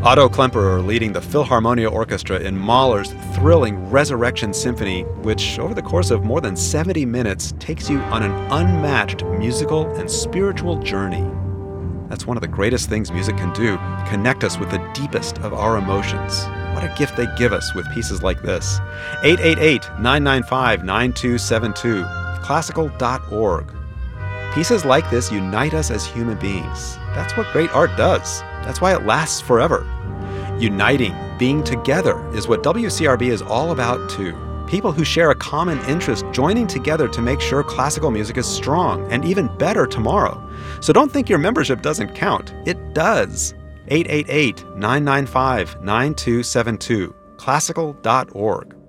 Otto Klemperer leading the Philharmonia Orchestra in Mahler's thrilling Resurrection Symphony, which over the course of more than 70 minutes takes you on an unmatched musical and spiritual journey. That's one of the greatest things music can do, connect us with the deepest of our emotions. What a gift they give us with pieces like this. 888-995-9272, classical.org. Pieces like this unite us as human beings. That's what great art does. That's why it lasts forever. Uniting, being together is what WCRB is all about too. People who share a common interest joining together to make sure classical music is strong and even better tomorrow. So don't think your membership doesn't count. It does. 888-995-9272, classical.org.